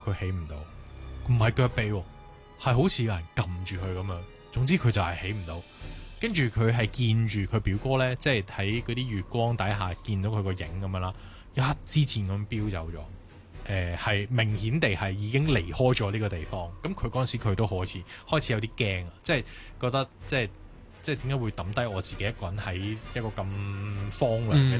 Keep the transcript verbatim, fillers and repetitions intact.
佢起唔到，唔係腳痹喎，係好似有人撳住佢咁樣。總之佢就係起唔到。跟住佢係見住佢表哥呢，即係喺嗰啲月光底下見到佢個影咁樣啦，一支箭咁飆走咗。誒、呃、係明顯地係已經離開咗呢個地方。咁佢嗰陣時佢都開始開始有啲驚啊，即係覺得即係即係點解會抌低我自己一個人喺一個咁荒涼嘅